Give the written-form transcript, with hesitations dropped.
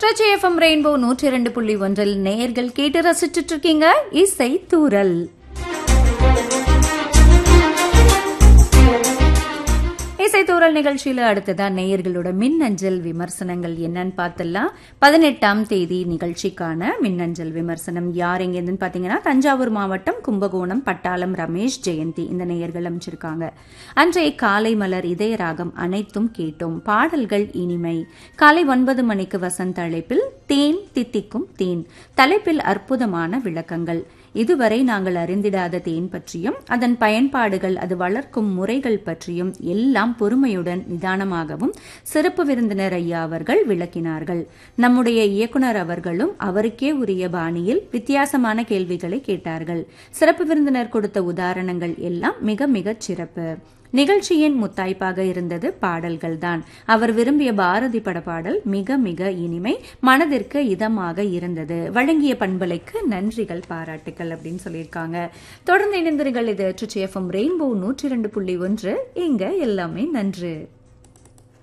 Trichy FM rainbow 102.1 நேயர்கள் கேட்டு ரசிச்சுட்டு இருக்கீங்க இசை தூரல். இசைத்தூரல் நிகழ்ச்சியில அடுத்ததா நேயர்களோட மின்னஞ்சல் விமர்சனங்கள் என்னன்னு பார்த்தலாம். 18ஆம் தேதி நிகழ்ச்சிக்கான மின்னஞ்சல் விமர்சனம் யார் எங்கேருந்துன்னு பாத்தீங்கன்னா தஞ்சாவூர் மாவட்டம் கும்பகோணம் பட்டாளம் ரமேஷ் ஜெயந்தி இந்த நேயர்கள் அமைச்சிருக்காங்க. அன்றைய காலை மலர் இதய ராகம் அனைத்தும் கேட்டோம். பாடல்கள் இனிமை. காலை 9 மணிக்கு வசந்த அழைப்பில் தேன் தித்திக்கும் தேன் தலைப்பில் அற்புதமான விளக்கங்கள். இதுவரை நாங்கள் அறிந்திடாத தேன் பற்றியும் அதன் பயன்பாடுகள் அது வளர்க்கும் முறைகள் பற்றியும் எல்லாம் பொறுமையுடன் நிதானமாகவும் சிறப்பு விருந்தினர் ஐயா அவர்கள் விளக்கினார்கள். நம்முடைய இயக்குனர் அவர்களும் அவருக்கே உரிய பாணியில் வித்தியாசமான கேள்விகளை கேட்டார்கள். சிறப்பு விருந்தினர் கொடுத்த உதாரணங்கள் எல்லாம் மிக மிகச் சிறப்பு. நிகழ்ச்சியின் முத்தாய்ப்பாக இருந்தது பாடல்கள் தான். அவர் விரும்பிய பாரதி பட பாடல் மிக மிக இனிமை, மனதிற்கு இதமாக இருந்தது. வழங்கிய பண்பலைக்கு நன்றிகள் பாராட்டுகள் அப்படின்னு சொல்லியிருக்காங்க. தொடர்ந்து இணைந்திருங்கள். இது ட்ரிச்சி எஃப்எம் ரெயின்போ 102.1. இங்க எல்லாமே நன்று.